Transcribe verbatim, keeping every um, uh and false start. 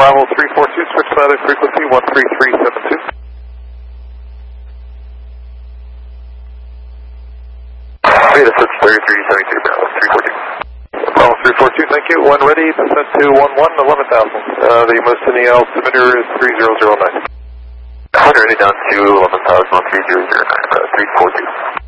Bravo three four two, switch pilot frequency one three three seven two. Okay, this is thirty-three seventy-two, Bravo three four two. Bravo three four two, thank you. When ready, descent to one one, eleven thousand. Uh, the Mostini altimeter is three zero zero nine. When ready, down to eleven thousand, three zero zero nine, Bravo three four two.